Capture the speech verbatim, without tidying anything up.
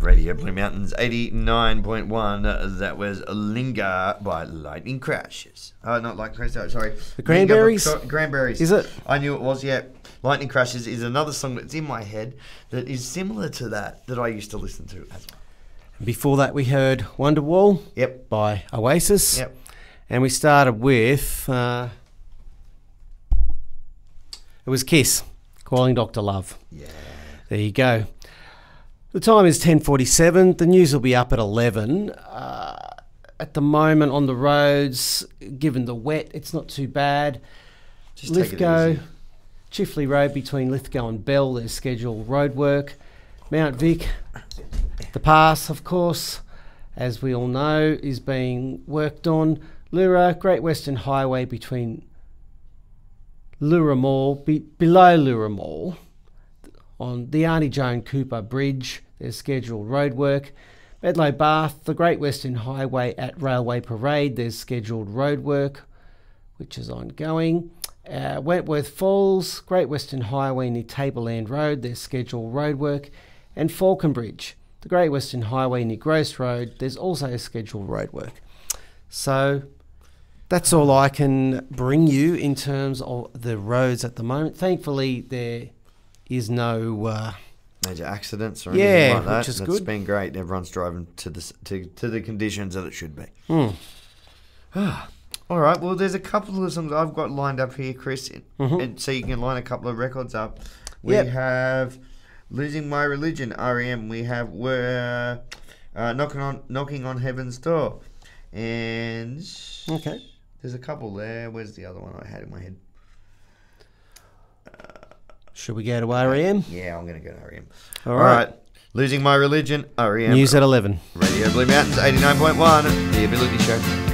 Radio Blue Mountains eighty-nine point one. That was Linger by Lightning Crashes. Oh, not Lightning Crashes, sorry. The Cranberries? Linger, Cranberries. Is it? I knew it was, yeah. Lightning Crashes is another song that's in my head that is similar to that, that I used to listen to as well. Before that, we heard Wonderwall Yep. by Oasis. Yep. And we started with, uh, it was Kiss, Calling Doctor Love. Yeah. There you go. The time is ten forty-seven. The news will be up at eleven. Uh, at the moment on the roads, given the wet, it's not too bad. Just take it Lithgow, easy. Chifley Road between Lithgow and Bell, there's scheduled road work. Mount Vic, the pass, of course, as we all know, is being worked on. Lura, Great Western Highway between Lura Mall, be, below Lura Mall, on the Auntie Joan Cooper Bridge, there's scheduled road work. Medlow Bath, the Great Western Highway at Railway Parade, there's scheduled road work, which is ongoing. Uh, Wentworth Falls, Great Western Highway near Tableland Road, there's scheduled road work. And Falconbridge, the Great Western Highway near Gross Road, there's also scheduled road work. So that's all I can bring you in terms of the roads at the moment. Thankfully, there is no uh, major accidents or yeah, anything like that. which is That's good. been great. Everyone's driving to the to, to the conditions that it should be. Hmm. All right. Well, there's a couple of songs I've got lined up here, Chris, Mhm. and so you can line a couple of records up. We Yep. have "Losing My Religion" R E M. We have "We're uh, knocking on knocking on Heaven's Door," and Okay. there's a couple there. Where's the other one I had in my head? Should we go to R E M? Yeah, I'm gonna go to R E M. All All right. right. "Losing My Religion" R E M. News at eleven. Radio Blue Mountains eighty-nine point one, the Ability Show.